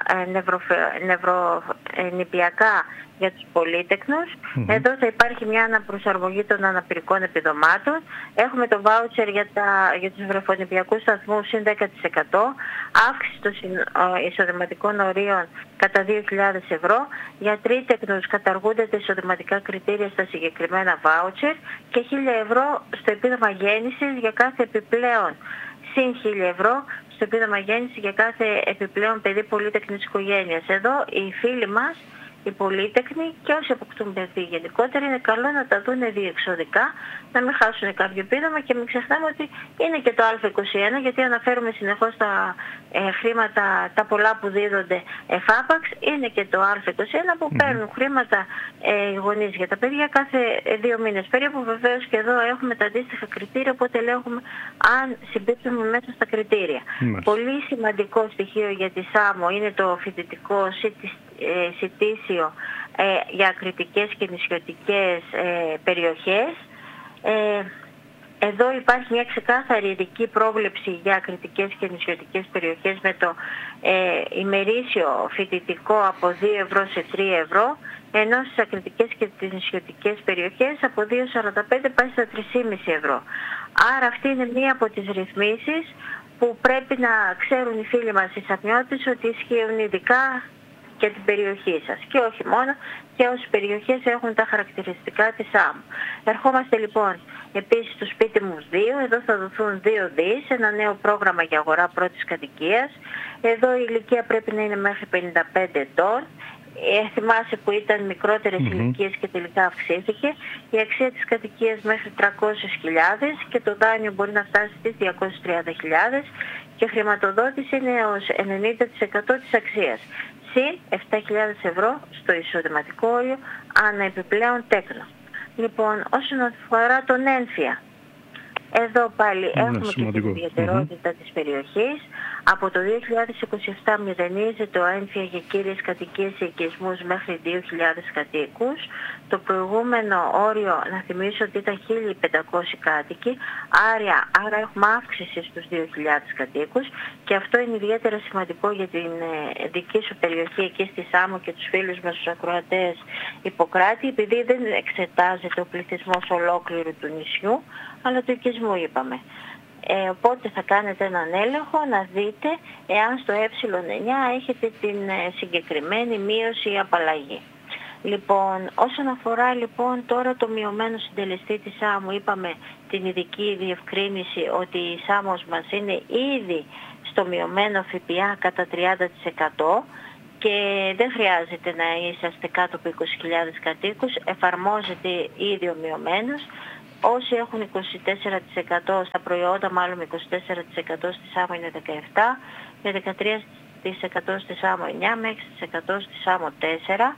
νευρονηπιακά για τους πολύτεκνους. Mm-hmm. Εδώ θα υπάρχει μια αναπροσαρμογή των αναπηρικών επιδομάτων. Έχουμε το βάουτσερ για, τα, για τους βρεφονηπιακούς σταθμούς συν δέκα τοις εκατό, αύξηση των εισοδηματικών ορίων κατά δύο χιλιάδες ευρώ. Για τρίτεκνους καταργούνται τα εισοδηματικά κριτήρια στα συγκεκριμένα βάουτσερ και χίλια ευρώ στο επίδομα γέννησης για κάθε επιπλέον συν χίλια ευρώ στο επίδομα γέννηση για κάθε επιπλέον παιδί πολύτεκνης οικογένειας. Εδώ οι φίλοι μας, οι πολύτεκνοι και όσοι αποκτούν παιδί γενικότερα, είναι καλό να τα δουν διεξοδικά, να μην χάσουν κάποιο επίδομα και μην ξεχνάμε ότι είναι και το Α είκοσι ένα, γιατί αναφέρουμε συνεχώς τα ε, χρήματα, τα πολλά που δίδονται εφάπαξ, είναι και το Α είκοσι ένα που mm-hmm. παίρνουν χρήματα ε, οι γονείς για τα παιδιά κάθε ε, δύο μήνες περίπου. Βεβαίως και εδώ έχουμε τα αντίστοιχα κριτήρια, οπότε ελέγχουμε αν συμπίπτουμε μέσα στα κριτήρια. Mm-hmm. Πολύ σημαντικό στοιχείο για τη ΣΑΜΟ είναι το φοιτητικό σιτήσιο ε, για ακριτικές και νησιωτικές ε, περιοχές. Ε, εδώ υπάρχει μια ξεκάθαρη ειδική πρόβλεψη για ακριτικές και νησιωτικές περιοχές με το ε, ημερήσιο φοιτητικό από δύο ευρώ σε τρία ευρώ, ενώ στις ακριτικές και τις νησιωτικές περιοχές από δύο σαράντα πέντε πάει στα τρία κόμμα πέντε ευρώ. Άρα αυτή είναι μία από τις ρυθμίσεις που πρέπει να ξέρουν οι φίλοι μας οι σαπνιώτες ότι ισχύουν ειδικά για την περιοχή σας και όχι μόνο, και όσες περιοχές έχουν τα χαρακτηριστικά της ΣΑΜΟ. Ερχόμαστε λοιπόν επίσης στο σπίτι μου δύο, εδώ θα δοθούν δύο δις, ένα νέο πρόγραμμα για αγορά πρώτης κατοικίας. Εδώ η ηλικία πρέπει να είναι μέχρι πενήντα πέντε ετών. Ε, θυμάσαι που ήταν μικρότερες mm-hmm. ηλικίες και τελικά αυξήθηκε. Η αξία της κατοικίας μέχρι τριακόσιες χιλιάδες και το δάνειο μπορεί να φτάσει στις διακόσιες τριάντα χιλιάδες και χρηματοδότηση είναι ως ενενήντα τοις εκατό της αξίας. Συν επτά χιλιάδες ευρώ στο εισοδηματικό όριο ανά επιπλέον τέκνο. Λοιπόν, όσον αφορά τον ένφια, εδώ πάλι ναι, έχουμε σημαντικό. Και την ιδιαιτερότητα mm-hmm. της περιοχής. Από το δύο χιλιάδες είκοσι επτά μηδενίζεται το ένφια για κύριες κατοικίες σε οικισμούς μέχρι δύο χιλιάδες κατοίκους. Το προηγούμενο όριο, να θυμίσω ότι ήταν χίλια πεντακόσιοι κάτοικοι, άρα, άρα έχουμε αύξηση στους δύο χιλιάδες κατοίκους και αυτό είναι ιδιαίτερα σημαντικό για την ε, δική σου περιοχή εκεί στη ΣΑΜΟ και τους φίλους μας τους ακροατές Ιπποκράτη, επειδή δεν εξετάζεται ο πληθυσμός ολόκληρου του νησιού, αλλά του οικισμού είπαμε. Ε, οπότε θα κάνετε έναν έλεγχο να δείτε εάν στο ε εννιά έχετε την ε, συγκεκριμένη μείωση ή απαλλαγή. Λοιπόν, όσον αφορά λοιπόν τώρα το μειωμένο συντελεστή της ΣΑΜΟ, είπαμε την ειδική διευκρίνηση ότι η ΣΑΜΟς μας είναι ήδη στο μειωμένο ΦΠΑ κατά τριάντα τοις εκατό και δεν χρειάζεται να είσαστε κάτω από είκοσι χιλιάδες κατοίκους, εφαρμόζεται ήδη ο μειωμένος. Όσοι έχουν είκοσι τέσσερα τοις εκατό στα προϊόντα, μάλλον με είκοσι τέσσερα τοις εκατό στη ΣΑΜΟ είναι δεκαεπτά τοις εκατό, με δεκατρία τοις εκατό στη Σάμο εννιά με έξι τοις εκατό στη Σάμο τέσσερα.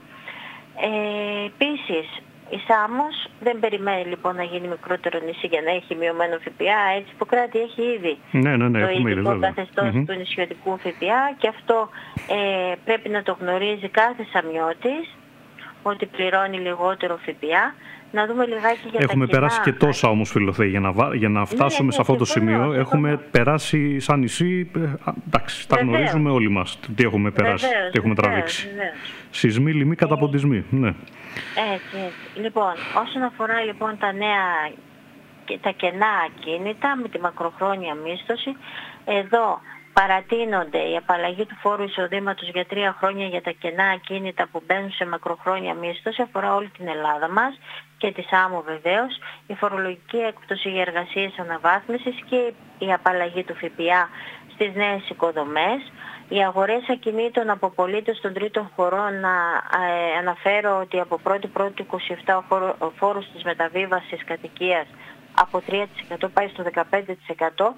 Ε, επίσης, η Σάμος δεν περιμένει λοιπόν να γίνει μικρότερο νησί για να έχει μειωμένο ΦΠΑ. Έτσι, Ιπποκράτη έχει ήδη ναι, ναι, ναι, το ειδικό καθεστώς mm-hmm. του νησιωτικού ΦΠΑ και αυτό ε, πρέπει να το γνωρίζει κάθε Σαμιώτης, ότι πληρώνει λιγότερο ΦΠΑ. Να δούμε λιγάκι για Έχουμε τα περάσει κοινά. και τόσα όμως, Φιλοθέ, για να, για να φτάσουμε ναι, σε αυτό ναι, το σημείο. συμφωνώ, Έχουμε συμφωνώ. περάσει σαν νησί, ε, εντάξει, τα Βεβαίως. γνωρίζουμε όλοι μας τι έχουμε περάσει, Βεβαίως, τι έχουμε βεβαίως, τραβήξει. βεβαίως. Σεισμοί, λοιμοί, καταποντισμοί. Ναι. Έτσι, έτσι. Λοιπόν, όσον αφορά λοιπόν τα νέα και τα κενά ακίνητα με τη μακροχρόνια μίσθωση, εδώ παρατείνονται η απαλλαγή του φόρου εισοδήματος για τρία χρόνια για τα κενά ακίνητα που μπαίνουν σε μακροχρόνια μίσθωση, αφορά όλη την Ελλάδα μας και τη Σάμο βεβαίως, η φορολογική έκπτωση για εργασίες αναβάθμισης και η απαλλαγή του ΦΠΑ στις νέες οικοδομές. Οι αγορές ακινήτων από πολίτες των τρίτων χωρών, να ε, αναφέρω ότι από πρώτη πρώτη είκοσι επτά ο, φόρο, ο φόρος της μεταβίβασης κατοικίας από τρία τοις εκατό πάει στο δεκαπέντε τοις εκατό.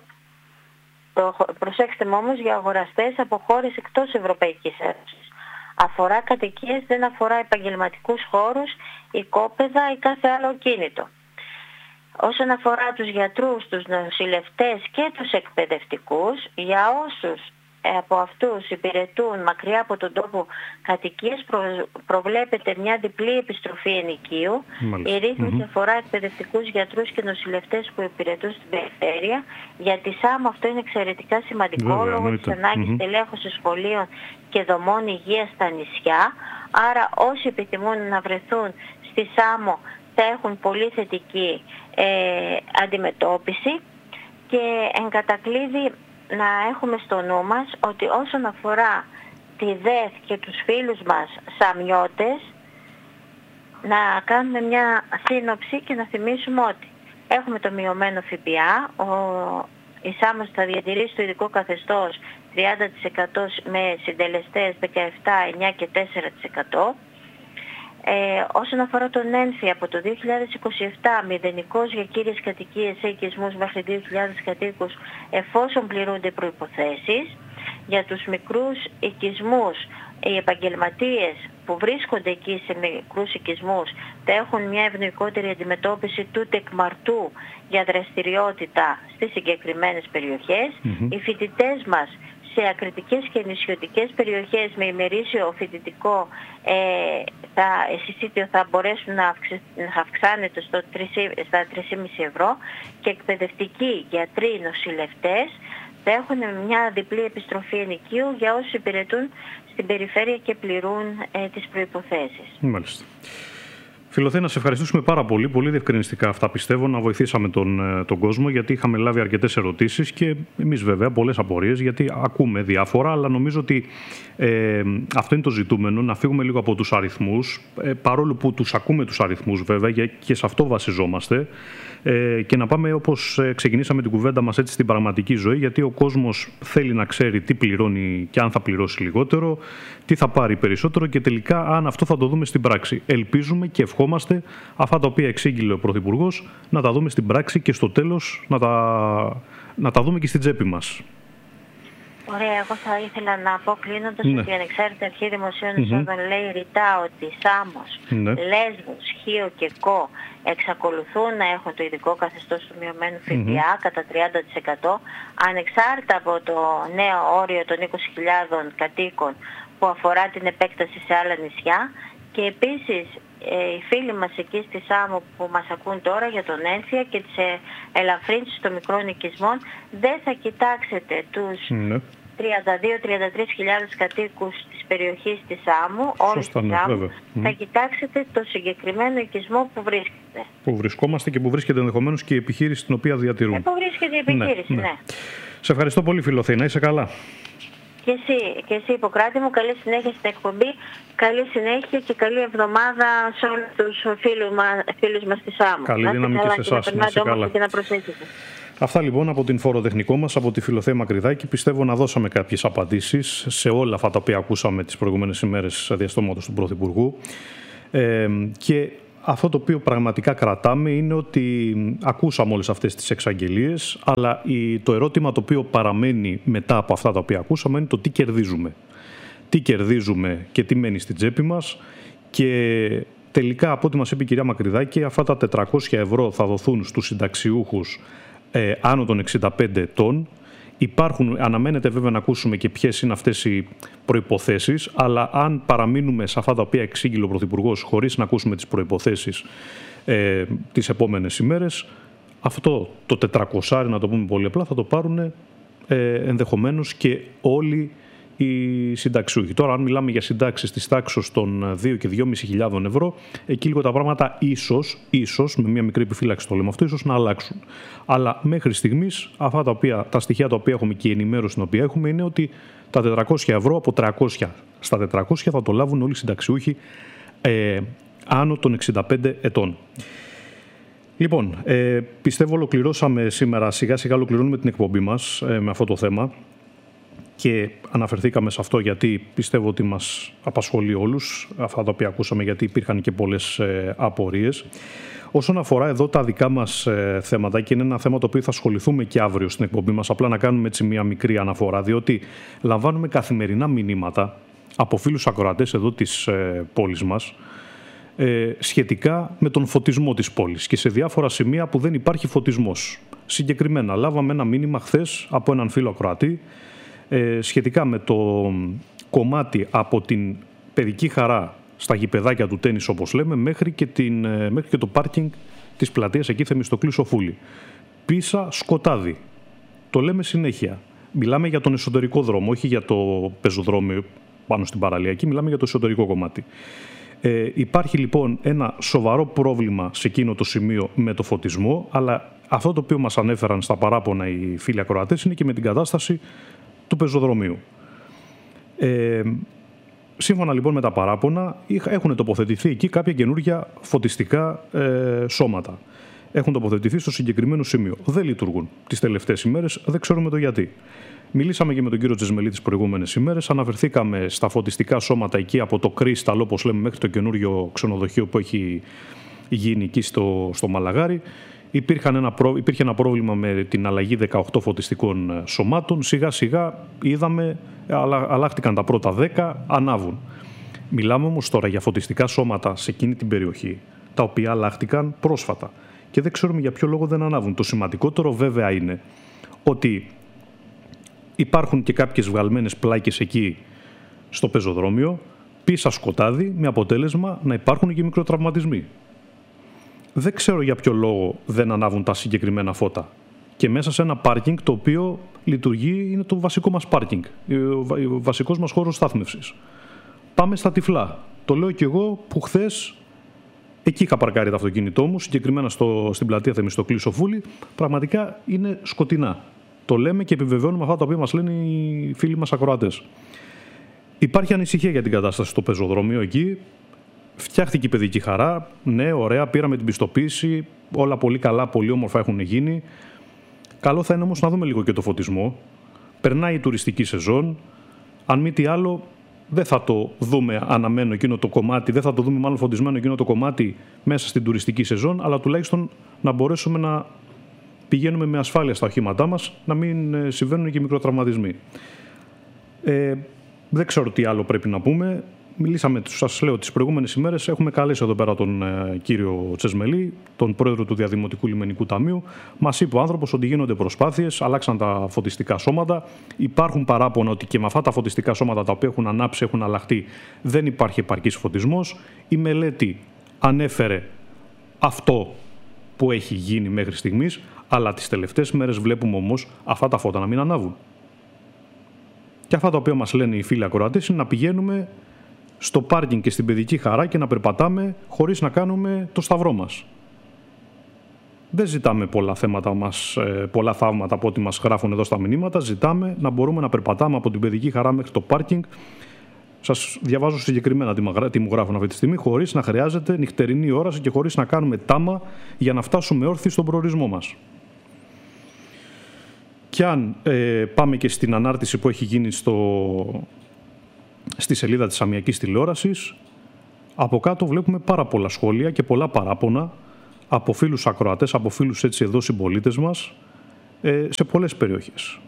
Προσέξτε μου όμως, για αγοραστές από χώρες εκτός Ευρωπαϊκής Ένωσης. Αφορά κατοικίες, δεν αφορά επαγγελματικούς χώρους, οικόπεδα ή κάθε άλλο κίνητο. Όσον αφορά τους γιατρούς, τους νοσηλευτές και τους εκπαιδευτικούς, για όσους από αυτούς υπηρετούν μακριά από τον τόπο κατοικίας, προ, προβλέπεται μια διπλή επιστροφή ενοικίου. Μάλιστα. Η ρύθμιση Mm-hmm. αφορά εκπαιδευτικούς γιατρούς και νοσηλευτές που υπηρετούν στην περιφέρεια. Για τη Σάμο αυτό είναι εξαιρετικά σημαντικό, Βέβαια, λόγω εννοείται. της ανάγκης Mm-hmm. τελέχωσης σχολείων και δομών υγείας στα νησιά. Άρα όσοι επιθυμούν να βρεθούν στη Σάμο θα έχουν πολύ θετική ε, αντιμετώπιση. Και εν κατακλείδη να έχουμε στο νου μας ότι όσον αφορά τη ΔΕΘ και τους φίλους μας Σαμιώτες, να κάνουμε μια σύνοψη και να θυμίσουμε ότι έχουμε το μειωμένο ΦΠΑ, ο, η Σάμος θα διατηρήσει το ειδικό καθεστώς τριάντα τοις εκατό με συντελεστές δεκαεπτά, εννιά και τέσσερα τοις εκατό. Ε, όσον αφορά τον ένφη, από το δύο χιλιάδες είκοσι επτά μηδενικός για κύριες κατοικίες σε οικισμούς μέχρι δύο χιλιάδες κατοίκους, εφόσον πληρούνται προϋποθέσεις. Για τους μικρούς οικισμούς, οι επαγγελματίες που βρίσκονται εκεί σε μικρούς οικισμούς θα έχουν μια ευνοϊκότερη αντιμετώπιση του τεκμαρτού για δραστηριότητα στις συγκεκριμένες περιοχές. Mm-hmm. Οι φοιτητές μας σε ακριτικές και νησιωτικές περιοχές με ημερήσιο φοιτητικό ε, τα εισιτήριο θα μπορέσουν να, αυξη, να αυξάνεται στο τρία, στα τρία κόμμα πέντε ευρώ και εκπαιδευτικοί, γιατροί, νοσηλευτές θα έχουν μια διπλή επιστροφή ενοικίου για όσους υπηρετούν στην περιφέρεια και πληρούν ε, τις προϋποθέσεις. Μάλιστα. Φιλοθέ, να σε ευχαριστήσουμε πάρα πολύ. Πολύ διευκρινιστικά αυτά, πιστεύω, να βοηθήσαμε τον, τον κόσμο, γιατί είχαμε λάβει αρκετές ερωτήσεις και εμείς βέβαια πολλές απορίες, γιατί ακούμε διάφορα, αλλά νομίζω ότι ε, αυτό είναι το ζητούμενο, να φύγουμε λίγο από τους αριθμούς, ε, παρόλο που τους ακούμε τους αριθμούς βέβαια και σε αυτό βασιζόμαστε, ε, και να πάμε όπως ξεκινήσαμε την κουβέντα μας έτσι στην πραγματική ζωή, γιατί ο κόσμος θέλει να ξέρει τι πληρώνει και αν θα πληρώσει λιγότερο, τι θα πάρει περισσότερο και τελικά αν αυτό θα το δούμε στην πράξη. Ελπίζουμε και ευχόμαστε αυτά τα οποία εξήγηλε ο Πρωθυπουργός να τα δούμε στην πράξη και στο τέλος να τα, να τα δούμε και στην τσέπη μας. Ωραία, εγώ θα ήθελα να πω κλείνοντας ναι. ότι η Ανεξάρτητη Αρχή Δημοσίων Εσόδων mm-hmm. λέει ρητά ότι Σάμος, ναι. Λέσβος, Χίο και Κο εξακολουθούν να έχουν το ειδικό καθεστώς του μειωμένου ΦΠΑ mm-hmm. κατά τριάντα τοις εκατό, ανεξάρτητα από το νέο όριο των είκοσι χιλιάδων κατοίκων που αφορά την επέκταση σε άλλα νησιά. Και επίσης ε, οι φίλοι μας εκεί στη Σάμο που μας ακούν τώρα για τον ένφια και τις ε, ελαφρύνσεις των μικρών οικισμών, δεν θα κοιτάξετε τους mm. τριάντα δύο με τριάντα τρεις χιλιάδες κατοίκους της περιοχής της Σάμου, όλης της Σάμου, ναι, θα mm. κοιτάξετε το συγκεκριμένο οικισμό που βρίσκεται. Που βρισκόμαστε και που βρίσκεται ενδεχομένως και η επιχείρηση την οποία διατηρούν. Ε, που βρίσκεται η επιχείρηση, ναι. ναι. ναι. Σε ευχαριστώ πολύ, Φιλοθέ, να είσαι καλά. Και εσύ, και εσύ Ιπποκράτη μου, καλή συνέχεια στην εκπομπή, καλή συνέχεια και καλή εβδομάδα σε όλους τους φίλους μας, φίλους μας στη Σάμο. Καλή δύναμη και σε εσάς, να είσαι καλά. Και να προσέχετε. Αυτά λοιπόν από την φοροτεχνικό μας, από τη Φιλοθέα Μακρυδάκη. Πιστεύω να δώσαμε κάποιες απαντήσεις σε όλα αυτά τα οποία ακούσαμε τις προηγούμενες ημέρες διαστόματος του Πρωθυπουργού. Ε, και αυτό το οποίο πραγματικά κρατάμε είναι ότι ακούσαμε όλες αυτές τις εξαγγελίες, αλλά το ερώτημα το οποίο παραμένει μετά από αυτά τα οποία ακούσαμε είναι το τι κερδίζουμε. Τι κερδίζουμε και τι μένει στην τσέπη μας, και τελικά, από ό,τι μας είπε η κυρία Μακρυδάκη, αυτά τα τετρακόσια ευρώ θα δοθούν στους συνταξιούχους ε, άνω των εξήντα πέντε ετών. Υπάρχουν, αναμένεται βέβαια να ακούσουμε και ποιες είναι αυτές οι προϋποθέσεις, αλλά αν παραμείνουμε σε αυτά τα οποία εξήγηλε ο Πρωθυπουργός χωρίς να ακούσουμε τις προϋποθέσεις ε, τις επόμενες ημέρες, αυτό το τετρακόσια, να το πούμε πολύ απλά, θα το πάρουν ε, ενδεχομένως και όλοι οι συνταξιούχοι. Τώρα, αν μιλάμε για συντάξεις της τάξης των δύο και δυόμισι χιλιάδων ευρώ, εκεί λίγο τα πράγματα ίσως, ίσως, με μια μικρή επιφύλαξη το λέμε αυτό, ίσως να αλλάξουν. Αλλά μέχρι στιγμής, αυτά τα, οποία, τα στοιχεία τα οποία έχουμε και η ενημέρωση την οποία έχουμε είναι ότι τα τετρακόσια ευρώ από τριακόσια στα τετρακόσια θα το λάβουν όλοι οι συνταξιούχοι ε, άνω των εξήντα πέντε ετών. Λοιπόν, ε, πιστεύω ολοκληρώσαμε σήμερα, σιγά σιγά ολοκληρώνουμε την εκπομπή μας ε, με αυτό το θέμα. Και αναφερθήκαμε σε αυτό γιατί πιστεύω ότι μας απασχολεί όλους, αυτά τα οποία ακούσαμε, γιατί υπήρχαν και πολλές ε, απορίες. Όσον αφορά εδώ τα δικά μας ε, θέματα, και είναι ένα θέμα το οποίο θα ασχοληθούμε και αύριο στην εκπομπή μας, απλά να κάνουμε έτσι μια μικρή αναφορά, διότι λαμβάνουμε καθημερινά μηνύματα από φίλους ακροατές εδώ της ε, πόλης μας, ε, σχετικά με τον φωτισμό της πόλης και σε διάφορα σημεία που δεν υπάρχει φωτισμός. Συγκεκριμένα, λάβαμε ένα μήνυμα χθες από έναν φίλο ακροατή, Ε, σχετικά με το κομμάτι από την Παιδική Χαρά στα γηπεδάκια του τένις, όπως λέμε, μέχρι και, την, μέχρι και το πάρκινγκ της πλατείας εκεί Θεμιστοκλή Σοφούλη. Πίσα σκοτάδι. Το λέμε συνέχεια. Μιλάμε για τον εσωτερικό δρόμο, όχι για το πεζοδρόμιο πάνω στην παραλιακή, μιλάμε για το εσωτερικό κομμάτι. Ε, υπάρχει λοιπόν ένα σοβαρό πρόβλημα σε εκείνο το σημείο με το φωτισμό, αλλά αυτό το οποίο μας ανέφεραν στα παράπονα οι φίλοι ακροατές είναι και με την κατάσταση του πεζοδρομίου. Ε, σύμφωνα λοιπόν με τα παράπονα, έχουν τοποθετηθεί εκεί κάποια καινούργια φωτιστικά ε, σώματα. Έχουν τοποθετηθεί στο συγκεκριμένο σημείο. Δεν λειτουργούν τις τελευταίες ημέρες, δεν ξέρουμε το γιατί. Μιλήσαμε και με τον κύριο Τζεσμελή τις προηγούμενες ημέρες, αναφερθήκαμε στα φωτιστικά σώματα εκεί από το Κρίσταλ, όπως λέμε, μέχρι το καινούργιο ξενοδοχείο που έχει γίνει εκεί στο, στο Μαλαγάρι. Ένα προ... Υπήρχε ένα πρόβλημα με την αλλαγή δεκαοκτώ φωτιστικών σωμάτων. Σιγά σιγά είδαμε, αλλα... αλλάχτηκαν τα πρώτα δέκα, ανάβουν. Μιλάμε όμως τώρα για φωτιστικά σώματα σε εκείνη την περιοχή, τα οποία αλλάχτηκαν πρόσφατα. Και δεν ξέρουμε για ποιο λόγο δεν ανάβουν. Το σημαντικότερο βέβαια είναι ότι υπάρχουν και κάποιες βγαλμένες πλάκες εκεί στο πεζοδρόμιο, πίσα σκοτάδι, με αποτέλεσμα να υπάρχουν και μικροτραυματισμοί. Δεν ξέρω για ποιο λόγο δεν ανάβουν τα συγκεκριμένα φώτα. Και μέσα σε ένα πάρκινγκ το οποίο λειτουργεί, είναι το βασικό μας πάρκινγκ, ο βασικός μας χώρος στάθμευσης. Πάμε στα τυφλά. Το λέω κι εγώ που χθες εκεί είχα παρκάρει το αυτοκίνητό μου, συγκεκριμένα στο, στην πλατεία Θεμιστοκλή Σοφούλη. Πραγματικά είναι σκοτεινά. Το λέμε και επιβεβαιώνουμε αυτά τα οποία μας λένε οι φίλοι μας ακροατές. Υπάρχει ανησυχία για την κατάσταση στο πεζοδρόμιο εκεί. Φτιάχτηκε η Παιδική Χαρά, ναι, ωραία, πήραμε την πιστοποίηση, όλα πολύ καλά, πολύ όμορφα έχουν γίνει. Καλό θα είναι όμως να δούμε λίγο και το φωτισμό. Περνάει η τουριστική σεζόν, αν μη τι άλλο δεν θα το δούμε αναμένο εκείνο το κομμάτι, δεν θα το δούμε μάλλον φωτισμένο εκείνο το κομμάτι μέσα στην τουριστική σεζόν, αλλά τουλάχιστον να μπορέσουμε να πηγαίνουμε με ασφάλεια στα οχήματά μας, να μην συμβαίνουν και μικροτραυματισμοί. Ε, δεν ξέρω τι άλλο πρέπει να πούμε. Μιλήσαμε, σας λέω, τις προηγούμενες ημέρες. Έχουμε καλέσει εδώ πέρα τον ε, κύριο Τσεσμελή, τον πρόεδρο του Διαδημοτικού Λιμενικού Ταμείου. Μας είπε ο άνθρωπος ότι γίνονται προσπάθειες, αλλάξαν τα φωτιστικά σώματα. Υπάρχουν παράπονα ότι και με αυτά τα φωτιστικά σώματα τα οποία έχουν ανάψει, έχουν αλλάχτεί, δεν υπάρχει επαρκής φωτισμός. Η μελέτη ανέφερε αυτό που έχει γίνει μέχρι στιγμής, αλλά τις τελευταίες μέρες βλέπουμε όμως αυτά τα φώτα να μην ανάβουν. Και αυτά τα οποία μας λένε οι φίλοι ακροατές είναι να πηγαίνουμε στο πάρκινγκ και στην Παιδική Χαρά και να περπατάμε χωρίς να κάνουμε το σταυρό μας. Δεν ζητάμε πολλά θέματα μας, πολλά θαύματα από ό,τι μας γράφουν εδώ στα μηνύματα. Ζητάμε να μπορούμε να περπατάμε από την Παιδική Χαρά μέχρι το πάρκινγκ. Σας διαβάζω συγκεκριμένα τι μου γράφουν αυτή τη στιγμή, χωρίς να χρειάζεται νυχτερινή όραση και χωρίς να κάνουμε τάμα για να φτάσουμε όρθιοι στον προορισμό μας. Και αν ε, πάμε και στην ανάρτηση που έχει γίνει στο... στη σελίδα της Αμιακής Τηλεόρασης, Από κάτω βλέπουμε πάρα πολλά σχόλια και πολλά παράπονα από φίλους ακροατές, από φίλους έτσι εδώ συμπολίτες μας, ε, σε πολλές περιοχές.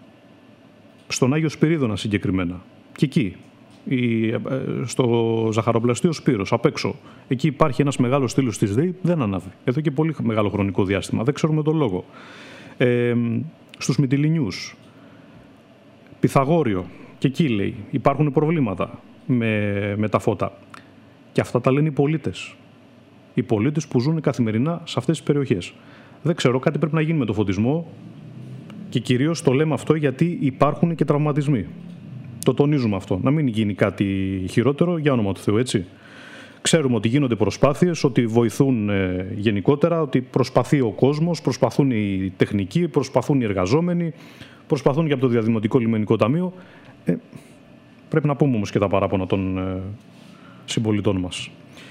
Στον Άγιο Σπυρίδωνα συγκεκριμένα. Και εκεί, η, ε, στο Ζαχαροπλαστείο Σπύρος, απ' έξω, εκεί υπάρχει ένας μεγάλος στήλος της ΔΕΗ, δεν ανάβει. Εδώ και πολύ μεγάλο χρονικό διάστημα. Δεν ξέρουμε τον λόγο. Ε, στους Μυτιληνιούς, Πυθαγόριο, και εκεί λέει, υπάρχουν προβλήματα με, με τα φώτα. Και αυτά τα λένε οι πολίτες. Οι πολίτες που ζουν καθημερινά σε αυτές τις περιοχές. Δεν ξέρω, κάτι πρέπει να γίνει με το φωτισμό και κυρίως το λέμε αυτό γιατί υπάρχουν και τραυματισμοί. Το τονίζουμε αυτό. Να μην γίνει κάτι χειρότερο, για όνομα του Θεού, έτσι. Ξέρουμε ότι γίνονται προσπάθειες, ότι βοηθούν ε, γενικότερα, ότι προσπαθεί ο κόσμος, προσπαθούν οι τεχνικοί, προσπαθούν οι εργαζόμενοι, προσπαθούν και από το Διαδημοτικό Λιμενικό Ταμείο. Ε, πρέπει να πούμε όμως και τα παράπονα των ε, συμπολιτών μας.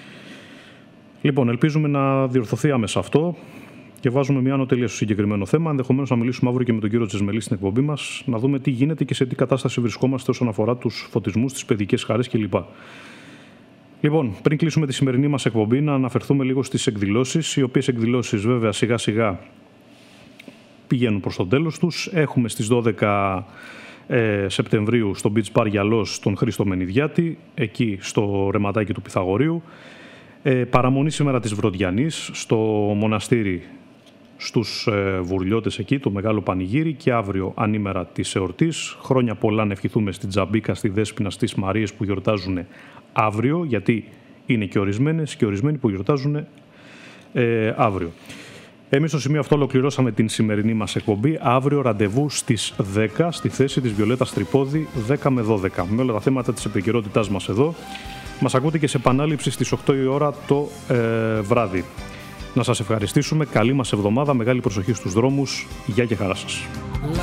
Λοιπόν, ελπίζουμε να διορθωθεί άμεσα αυτό και βάζουμε μια ανωτελεία στο συγκεκριμένο θέμα. Ενδεχομένως να μιλήσουμε αύριο και με τον κύριο Τσεσμελή στην εκπομπή μας, να δούμε τι γίνεται και σε τι κατάσταση βρισκόμαστε όσον αφορά τους φωτισμούς, τις παιδικές χαρές κλπ. Λοιπόν, πριν κλείσουμε τη σημερινή μας εκπομπή, να αναφερθούμε λίγο στις εκδηλώσεις, οι οποίες εκδηλώσεις βέβαια σιγά σιγά πηγαίνουν προς το τέλος τους. Έχουμε στις δώδεκα ε, Σεπτεμβρίου στο Beach Bar Γυαλός τον Χρήστο Μενιδιάτη, εκεί στο ρεματάκι του Πυθαγορείου. Ε, παραμονή σήμερα της Βρωδιανής στο μοναστήρι στους ε, Βουρλιώτες εκεί, το μεγάλο πανηγύρι, και αύριο ανήμερα της εορτής. Χρόνια πολλά να ευχηθούμε στην Τζαμπίκα, στη Δέσποινα, στις Μαρίες που γιορτάζουν αύριο, γιατί είναι και ορισμένες και ορισμένοι που γιορτάζουν ε, αύριο. Εμείς στο σημείο αυτό ολοκληρώσαμε την σημερινή μας εκπομπή. Αύριο ραντεβού στις δέκα στη θέση της Βιολέτας Τρυπόδη, δέκα με δώδεκα, με όλα τα θέματα της επικαιρότητάς μας εδώ. Μας ακούτε και σε επανάληψη στις οκτώ η ώρα το ε, βράδυ. Να σας ευχαριστήσουμε. Καλή μας εβδομάδα. Μεγάλη προσοχή στους δρόμους. Γεια και χαρά σας.